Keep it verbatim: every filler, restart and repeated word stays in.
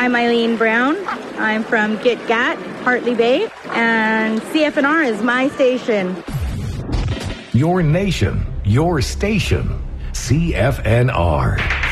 I'm Eileen Brown. I'm from Gitgat, Hartley Bay, and C F N R is my station. Your nation, your station, C F N R.